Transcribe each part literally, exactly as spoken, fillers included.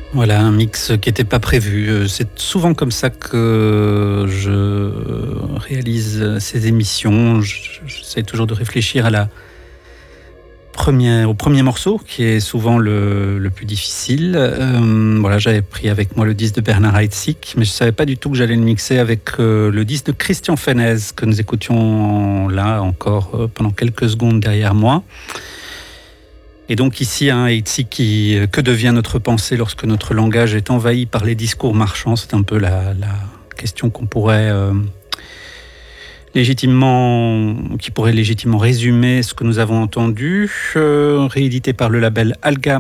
Voilà, un mix qui n'était pas prévu. C'est souvent comme ça que je réalise ces émissions. J'essaie toujours de réfléchir à la première, au premier morceau, qui est souvent le, le plus difficile. Euh, voilà, j'avais pris avec moi le disque de Bernard Haitzik, mais je ne savais pas du tout que j'allais le mixer avec euh, le disque de Christian Fennez, que nous écoutions là encore euh, pendant quelques secondes derrière moi. Et donc ici, hein, Haitzik, qui, que devient notre pensée lorsque notre langage est envahi par les discours marchands? C'est un peu la, la question qu'on pourrait euh, légitimement, qui pourrait légitimement résumer ce que nous avons entendu, euh, réédité par le label Alga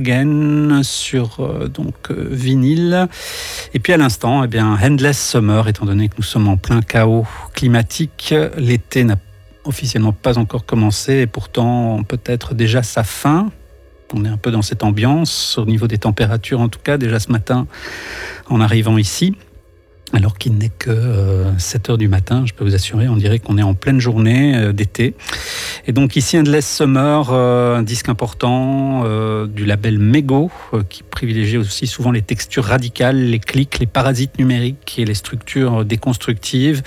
Margen sur euh, donc euh, vinyle. Et puis à l'instant, eh bien, Endless Summer, étant donné que nous sommes en plein chaos climatique, l'été n'a officiellement pas encore commencé et pourtant peut-être déjà sa fin. On est un peu dans cette ambiance au niveau des températures, en tout cas déjà ce matin en arrivant ici, alors qu'il n'est que euh, sept heures du matin. Je peux vous assurer, on dirait qu'on est en pleine journée euh, d'été. Et donc ici Endless Summer, euh, un disque important euh, du label Mego, euh, qui privilégie aussi souvent les textures radicales, les clics, les parasites numériques et les structures déconstructives.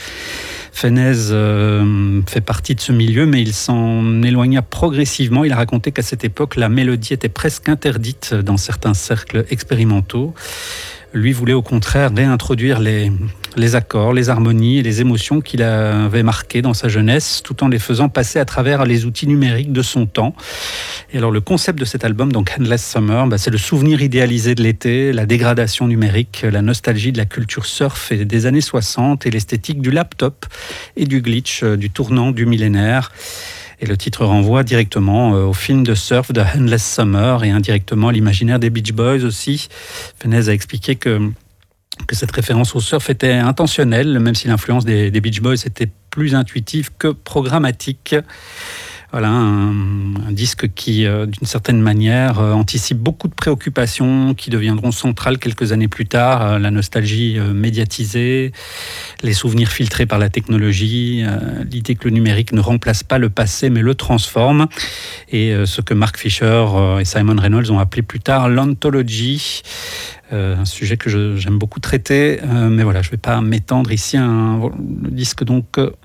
Fennez euh, fait partie de ce milieu, mais il s'en éloigna progressivement. Il a raconté qu'à cette époque, la mélodie était presque interdite dans certains cercles expérimentaux. Lui voulait au contraire réintroduire les, les accords, les harmonies et les émotions qu'il avait marquées dans sa jeunesse, tout en les faisant passer à travers les outils numériques de son temps. Et alors le concept de cet album, donc Endless Summer, bah, c'est le souvenir idéalisé de l'été, la dégradation numérique, la nostalgie de la culture surf et des années soixante et l'esthétique du laptop et du glitch, du tournant du millénaire. Et le titre renvoie directement au film de surf de Endless Summer et indirectement à l'imaginaire des Beach Boys aussi. Fennez a expliqué que, que cette référence au surf était intentionnelle, même si l'influence des, des Beach Boys était plus intuitive que programmatique. Voilà, un, un disque qui, euh, d'une certaine manière, euh, anticipe beaucoup de préoccupations qui deviendront centrales quelques années plus tard. Euh, la nostalgie euh, médiatisée, les souvenirs filtrés par la technologie, euh, l'idée que le numérique ne remplace pas le passé mais le transforme. Et euh, ce que Mark Fisher euh, et Simon Reynolds ont appelé plus tard l'anthology. Euh, un sujet que je, j'aime beaucoup traiter. Euh, mais voilà, je ne vais pas m'étendre ici. Un, le disque, donc... Euh,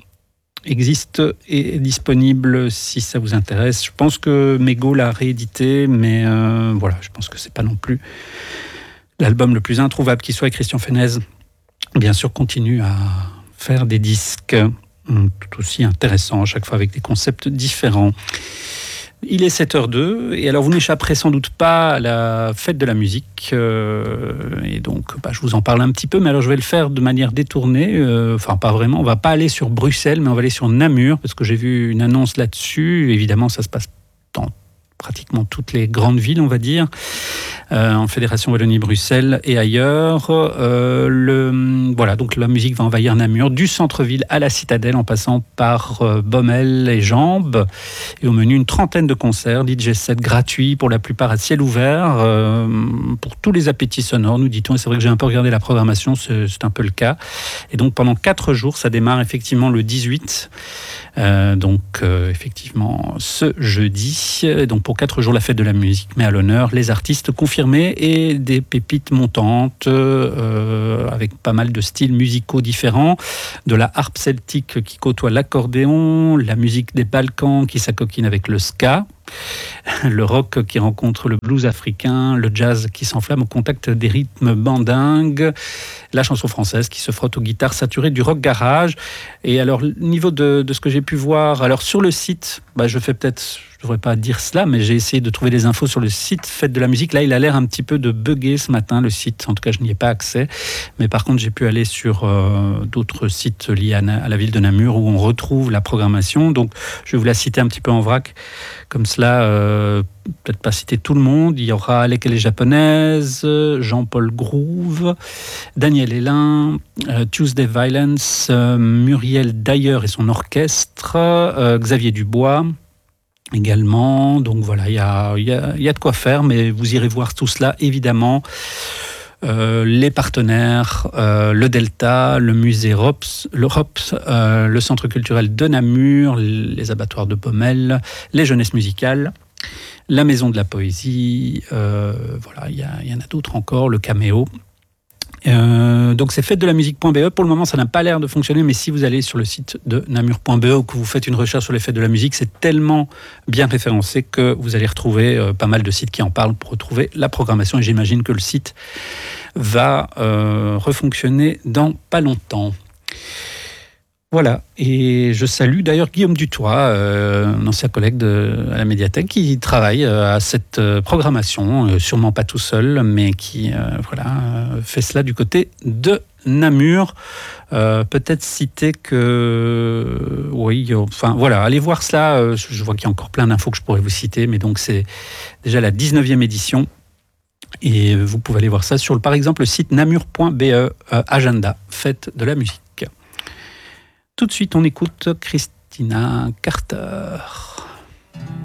existe et est disponible si ça vous intéresse. Je pense que Mego l'a réédité, mais euh, voilà, je pense que c'est pas non plus l'album le plus introuvable qui soit. Et Christian Fennez, bien sûr, continue à faire des disques tout aussi intéressants, à chaque fois avec des concepts différents. Il est sept heures deux, et alors vous n'échapperez sans doute pas à la fête de la musique, euh, et donc bah, je vous en parle un petit peu, mais alors je vais le faire de manière détournée, euh, enfin pas vraiment, on va pas aller sur Bruxelles, mais on va aller sur Namur, parce que j'ai vu une annonce là-dessus. Évidemment ça se passe dans pratiquement toutes les grandes villes, on va dire, euh, en Fédération Wallonie-Bruxelles et ailleurs. Euh, le, voilà, donc la musique va envahir Namur, du centre-ville à la citadelle, en passant par euh, Bommel et Jambes. Et au menu, une trentaine de concerts, D J sets gratuits, pour la plupart à ciel ouvert, euh, pour tous les appétits sonores, nous dit-on. Et c'est vrai que j'ai un peu regardé la programmation, c'est, c'est un peu le cas. Et donc pendant quatre jours, ça démarre effectivement le dix-huit, euh, donc euh, effectivement ce jeudi. Donc pour quatre jours, la fête de la musique met à l'honneur les artistes confirmés et des pépites montantes, euh, avec pas mal de styles musicaux différents, de la harpe celtique qui côtoie l'accordéon, la musique des Balkans qui s'acoquine avec le ska, le rock qui rencontre le blues africain, le jazz qui s'enflamme au contact des rythmes bandingues, la chanson française qui se frotte aux guitares saturées du rock garage. Et alors, niveau de, de ce que j'ai pu voir, alors sur le site, bah, je fais peut-être, je ne devrais pas dire cela, mais j'ai essayé de trouver des infos sur le site Fête de la musique. Là, il a l'air un petit peu de bugger ce matin, le site. En tout cas, je n'y ai pas accès. Mais par contre, j'ai pu aller sur euh, d'autres sites liés à, à la ville de Namur où on retrouve la programmation. Donc, je vais vous la citer un petit peu en vrac. Comme cela, euh, peut-être pas citer tout le monde. Il y aura Alec et les Japonaises, Jean-Paul Groove, Daniel Hélin, euh, Tuesday Violence, euh, Muriel Dayer et son orchestre, euh, Xavier Dubois également. Donc voilà, il y a, y a, y a de quoi faire, mais vous irez voir tout cela évidemment. Euh, les partenaires, euh, le Delta, le musée Rops, le Rops, euh, le centre culturel de Namur, les abattoirs de Bommel, les jeunesses musicales, la Maison de la Poésie, euh, voilà, il y, y en a d'autres encore, le Caméo. Euh, donc c'est fête de la musique point b e. Pour le moment, ça n'a pas l'air de fonctionner, mais si vous allez sur le site de namur point b e ou que vous faites une recherche sur les fêtes de la musique, c'est tellement bien référencé que vous allez retrouver euh, pas mal de sites qui en parlent pour retrouver la programmation. Et j'imagine que le site va euh, refonctionner dans pas longtemps. Voilà, et je salue d'ailleurs Guillaume Dutoit, euh, un ancien collègue de, à la médiathèque, qui travaille euh, à cette euh, programmation, euh, sûrement pas tout seul, mais qui euh, voilà, euh, fait cela du côté de Namur. Euh, peut-être citer que... Euh, oui, enfin voilà, allez voir cela, euh, je vois qu'il y a encore plein d'infos que je pourrais vous citer, mais donc c'est déjà la dix-neuvième édition, et vous pouvez aller voir ça sur, par exemple, le site namur point b e, euh, agenda, fête de la musique. Tout de suite, on écoute Christina Carter.